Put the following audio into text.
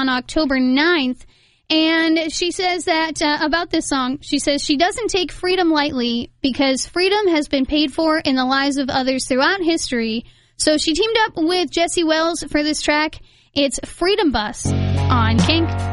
on October 9th. And she says that about this song, she says she doesn't take freedom lightly because freedom has been paid for in the lives of others throughout history. So she teamed up with Jesse Wells for this track. It's Freedom Bus on Kink.